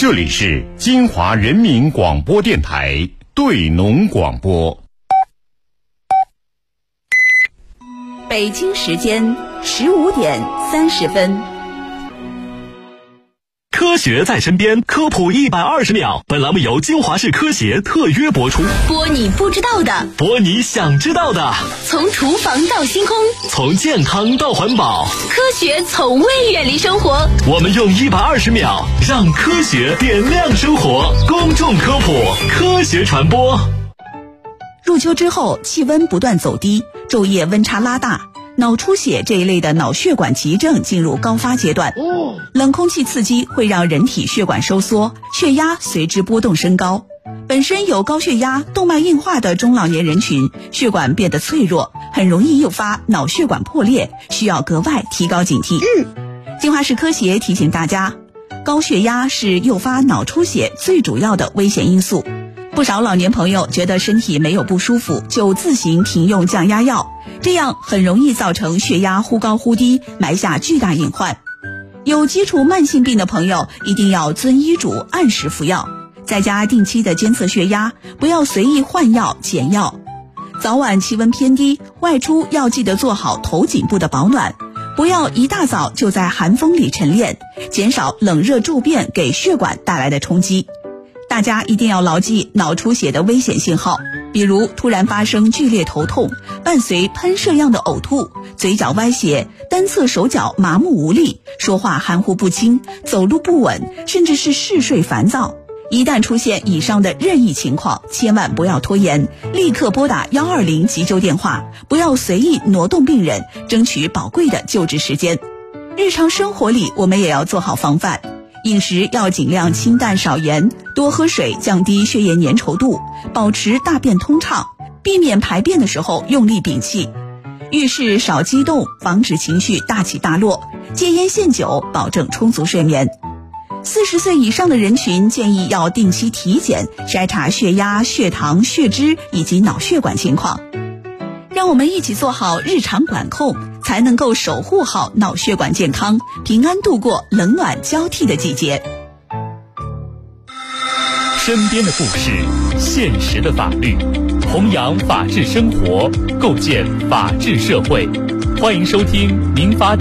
这里是金华人民广播电台对农广播。 北京时间15点30分。 科学在身边，科普120秒。本栏目由金华市科协特约播出， 播你不知道的， 播你想知道的。 从厨房到星空， 从健康到环保， 科学从未远离生活。 我们用120秒让科学点亮生活。公众科普，科学传播。 入秋之后，气温不断走低，昼夜温差拉大，脑出血这一类的脑血管急症进入高发阶段。冷空气刺激会让人体血管收缩，血压随之波动升高。本身有高血压、动脉硬化的中老年人群，血管变得脆弱，很容易诱发脑血管破裂，需要格外提高警惕。金华市科协提醒大家，高血压是诱发脑出血最主要的危险因素。不少老年朋友觉得身体没有不舒服，就自行停用降压药，这样很容易造成血压忽高忽低，埋下巨大隐患。有基础慢性病的朋友一定要遵医嘱按时服药，在家定期的监测血压，不要随意换药减药。早晚气温偏低，外出要记得做好头颈部的保暖，不要一大早就在寒风里晨练，减少冷热骤变给血管带来的冲击。大家一定要牢记脑出血的危险信号，比如突然发生剧烈头痛，伴随喷射样的呕吐，嘴角歪斜，单侧手脚麻木无力，说话含糊不清，走路不稳，甚至是嗜睡烦躁。一旦出现以上的任意情况，千万不要拖延，立刻拨打120急救电话，不要随意挪动病人，争取宝贵的救治时间。日常生活里我们也要做好防范，饮食要尽量清淡少盐，多喝水降低血液粘稠度，保持大便通畅，避免排便的时候用力屏气。遇事少激动，防止情绪大起大落，戒烟限酒，保证充足睡眠。40岁以上的人群建议要定期体检，筛查血压、血糖、血脂以及脑血管情况。让我们一起做好日常管控，才能够守护好脑血管健康，平安度过冷暖交替的季节。 身边的故事，现实的法律，弘扬法治生活，构建法治社会。欢迎收听民法